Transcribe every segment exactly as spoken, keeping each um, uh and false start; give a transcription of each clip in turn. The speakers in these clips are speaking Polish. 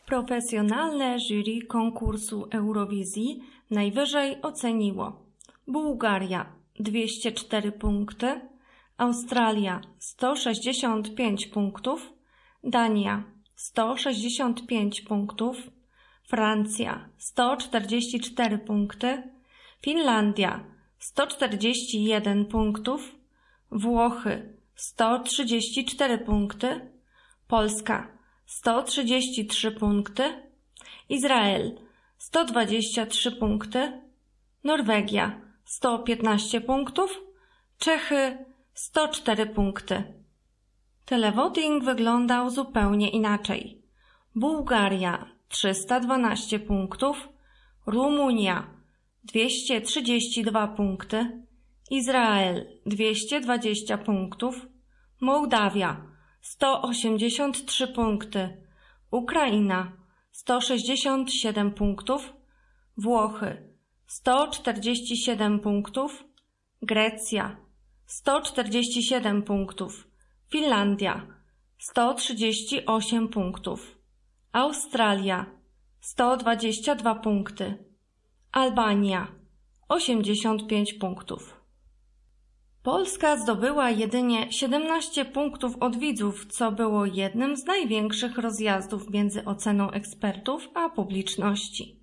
Profesjonalne jury konkursu Eurowizji najwyżej oceniło Bułgaria dwieście cztery punkty, Australia sto sześćdziesiąt pięć punktów, Dania sto sześćdziesiąt pięć punktów, Francja sto czterdzieści cztery punkty, Finlandia sto czterdzieści jeden punktów, Włochy sto trzydzieści cztery punkty, Polska sto trzydzieści trzy punkty, Izrael sto dwadzieścia trzy punkty, Norwegia sto piętnaście punktów, Czechy sto cztery punkty. Televoting wyglądał zupełnie inaczej. Bułgaria trzysta dwanaście punktów, Rumunia dwieście trzydzieści dwa punkty, Izrael dwieście dwadzieścia punktów, Mołdawia sto osiemdziesiąt trzy punkty, Ukraina sto sześćdziesiąt siedem punktów, Włochy sto czterdzieści siedem punktów, Grecja sto czterdzieści siedem punktów, Finlandia sto trzydzieści osiem punktów, Australia sto dwadzieścia dwa punkty, Albania osiemdziesiąt pięć punktów. Polska zdobyła jedynie siedemnaście punktów od widzów, co było jednym z największych rozjazdów między oceną ekspertów a publiczności.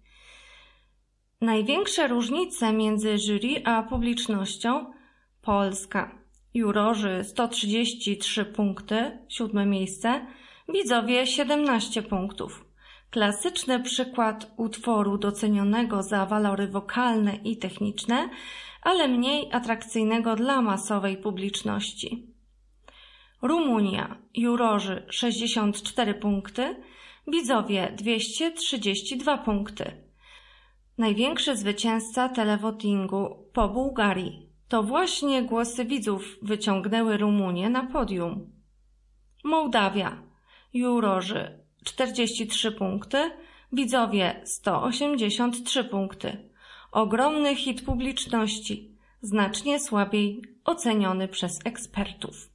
Największe różnice między jury a publicznością: Polska, jurorzy sto trzydzieści trzy punkty, siódme miejsce, widzowie siedemnaście punktów. Klasyczny przykład utworu docenionego za walory wokalne i techniczne, ale mniej atrakcyjnego dla masowej publiczności. Rumunia, jurorzy sześćdziesiąt cztery punkty, widzowie dwieście trzydzieści dwa punkty. Największy zwycięzca televotingu po Bułgarii. To właśnie głosy widzów wyciągnęły Rumunię na podium. Mołdawia, jurorzy czterdzieści trzy punkty, widzowie sto osiemdziesiąt trzy punkty. Ogromny hit publiczności, znacznie słabiej oceniony przez ekspertów.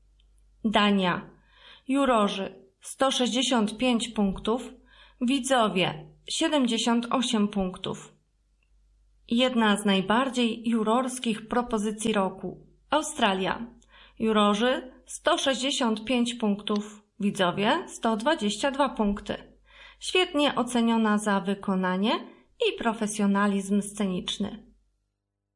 Dania, jurorzy sto sześćdziesiąt pięć punktów, widzowie siedemdziesiąt osiem punktów. Jedna z najbardziej jurorskich propozycji roku. Australia, jurorzy sto sześćdziesiąt pięć punktów, widzowie sto dwadzieścia dwa punkty. Świetnie oceniona za wykonanie i profesjonalizm sceniczny.